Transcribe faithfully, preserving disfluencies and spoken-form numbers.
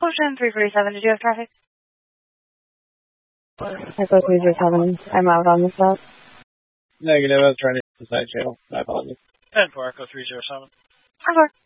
Ocean three forty-seven, did you have traffic? Echo three zero seven, I'm out on the stop. Negative, I was trying to hit the side channel. My apologies. ten four, Echo three zero seven. ten four.